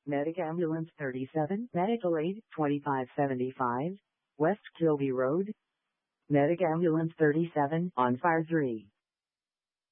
Medic Ambulance 37, Medical Aid 2575, West Kilby Road. Medic Ambulance 37, on fire 3.